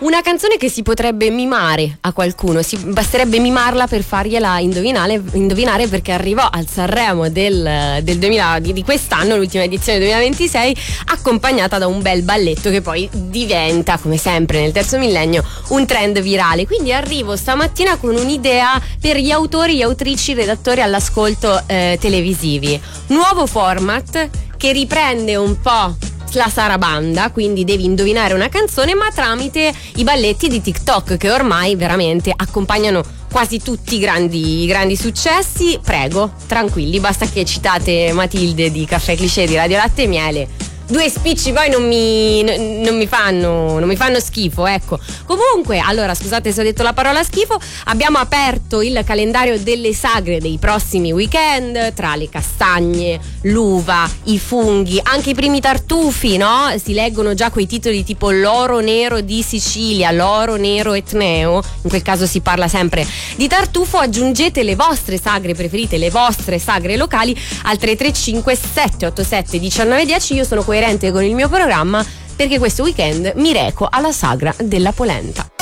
Una canzone che si potrebbe mimare a qualcuno, basterebbe mimarla per fargliela indovinare, perché arrivò al Sanremo del 2000, di quest'anno, l'ultima edizione 2026, accompagnata da un bel balletto che poi diventa, come sempre nel terzo millennio, un trend virale. Quindi arrivo stamattina con un'idea per gli autori, gli autrici, i redattori all'ascolto televisivi. Nuovo format che riprende un po' la sarabanda, quindi devi indovinare una canzone ma tramite i balletti di TikTok, che ormai veramente accompagnano quasi tutti i grandi successi. Prego, tranquilli, basta che citate Matilde di Caffè Cliché di Radio Latte e Miele. Due spicci poi non mi fanno schifo, ecco. Comunque, allora, scusate se ho detto la parola schifo, abbiamo aperto il calendario delle sagre dei prossimi weekend, tra le castagne, l'uva, i funghi, anche i primi tartufi, no? Si leggono già quei titoli tipo l'oro nero di Sicilia, l'oro nero etneo, in quel caso si parla sempre di tartufo. Aggiungete le vostre sagre preferite, le vostre sagre locali al 335 787 1910. Io sono coerente con il mio programma, perché questo weekend mi reco alla sagra della polenta.